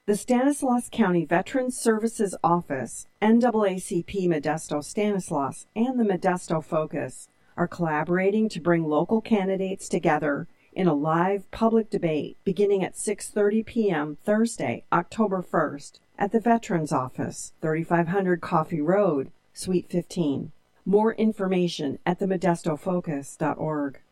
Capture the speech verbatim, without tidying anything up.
The Stanislaus County Veterans Services Office, N double A C P Modesto Stanislaus, and the Modesto Focus are collaborating to bring local candidates together in a live public debate beginning at six thirty p.m. Thursday, October first, at the Veterans Office, thirty-five hundred Coffee Road, Suite fifteen. More information at the modesto focus dot org.